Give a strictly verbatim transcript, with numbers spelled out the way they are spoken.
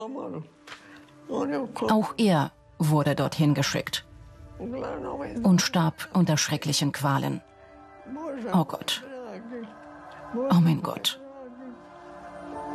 Auch er wurde dorthin geschickt und starb unter schrecklichen Qualen. Oh Gott. Oh mein Gott.